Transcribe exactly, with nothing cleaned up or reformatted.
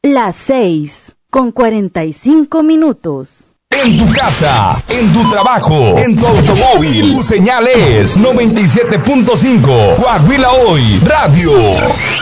Las seis con cuarenta y cinco minutos. En tu casa, en tu trabajo, en tu automóvil, tu señal es noventa y siete punto cinco. Coahuila Hoy Radio.